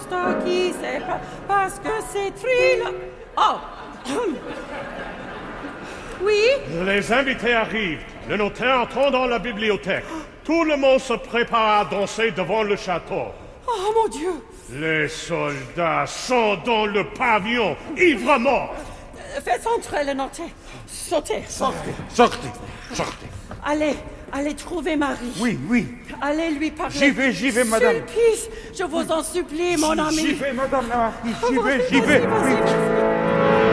qui c'est parce que c'est Tril... Oh! Oui? Les invités arrivent. Le notaire entend dans la bibliothèque. Tout le monde se prépare à danser devant le château. Oh, mon Dieu! Les soldats sont dans le pavillon, ivres morts. Faites entrer le notaire. Sortez. Sortez. Allez trouver Marie. Oui. Allez lui parler. J'y vais, madame. Sulpice, je vous en supplie, mon ami. J'y vais, madame la marquise. Vas-y.